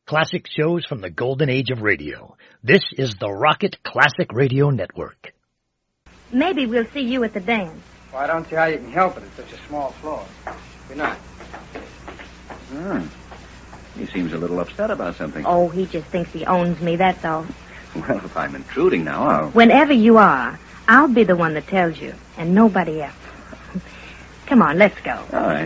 Classic shows from the golden age of radio. This is the Rocket Classic Radio Network. Maybe we'll see you at the dance. Well, I don't see how you can help it. It's such a small floor. Good night. He seems a little upset about something. Oh, he just thinks he owns me, that's all. Well, if I'm intruding now, I'll... Whenever you are, I'll be the one that tells you, and nobody else. Come on, let's go. All right.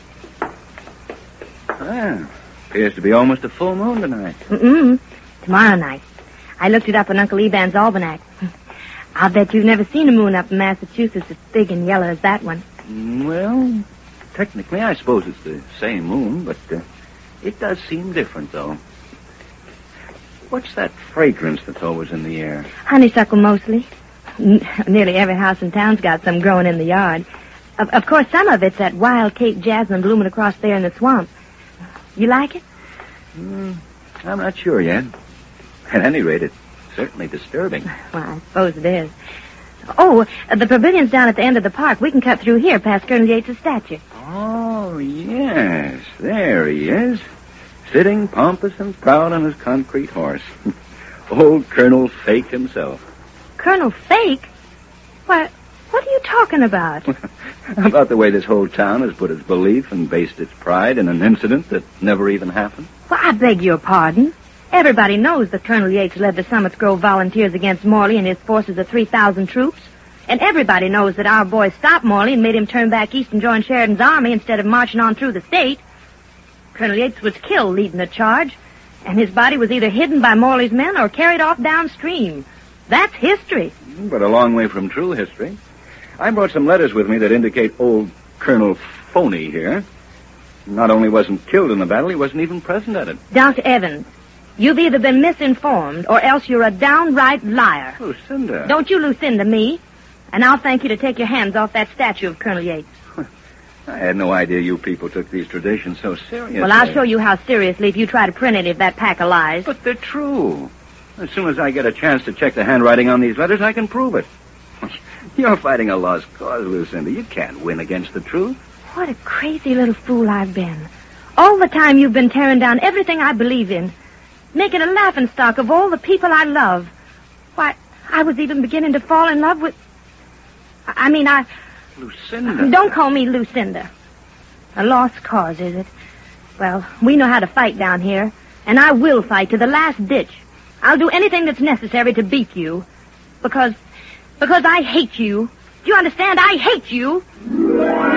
Well, appears to be almost a full moon tonight. Tomorrow night. I looked it up in Uncle Eban's almanac. I'll bet you've never seen a moon up in Massachusetts as big and yellow as that one. Well, technically, I suppose it's the same moon, but it does seem different, though. What's that fragrance that's always in the air? Honeysuckle, mostly. Nearly every house in town's got some growing in the yard. Of course, some of it's that wild Cape jasmine blooming across there in the swamp. You like it? I'm not sure yet. At any rate, it's certainly disturbing. Well, I suppose it is. Oh, the pavilion's down at the end of the park. We can cut through here past Colonel Yates' statue. Oh, yes. There he is. Sitting pompous and proud on his concrete horse. Old Colonel Fake himself. Colonel Fake? Why, what are you talking about? About the way this whole town has put its belief and based its pride in an incident that never even happened. Well, I beg your pardon. Everybody knows that Colonel Yates led the Summits Grove Volunteers against Morley and his forces of 3,000 troops. And everybody knows that our boys stopped Morley and made him turn back east and join Sheridan's army instead of marching on through the state. Colonel Yates was killed leading the charge, and his body was either hidden by Morley's men or carried off downstream. That's history. But a long way from true history. I brought some letters with me that indicate old Colonel Phony here not only wasn't killed in the battle, he wasn't even present at it. Dr. Evans, you've either been misinformed or else you're a downright liar. Lucinda. Don't you Lucinda me, and I'll thank you to take your hands off that statue of Colonel Yates. I had no idea you people took these traditions so seriously. Well, I'll show you how seriously if you try to print any of that pack of lies. But they're true. As soon as I get a chance to check the handwriting on these letters, I can prove it. You're fighting a lost cause, Lucinda. You can't win against the truth. What a crazy little fool I've been. All the time you've been tearing down everything I believe in, making a laughingstock of all the people I love. Why, I was even beginning to fall in love with... Lucinda. Don't call me Lucinda. A lost cause, is it? Well, we know how to fight down here, and I will fight to the last ditch. I'll do anything that's necessary to beat you. Because I hate you. Do you understand? I hate you.